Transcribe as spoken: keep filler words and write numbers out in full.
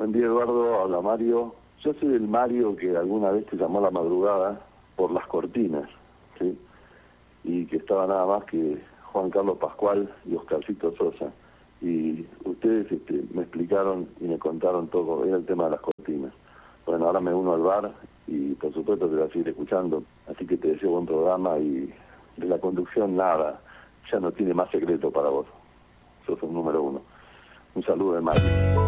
Buen día, Eduardo, habla Mario. Yo soy el Mario que alguna vez te llamó a la madrugada por las cortinas, ¿sí? Y que estaba nada más que Juan Carlos Pascual y Oscarcito Sosa. Y ustedes este, me explicaron y me contaron todo, era el tema de las cortinas. Bueno, ahora me uno al bar y por supuesto te voy a seguir escuchando. Así que te deseo buen programa y de la conducción nada, ya no tiene más secreto para vos. Sos el número uno. Un saludo de Mario.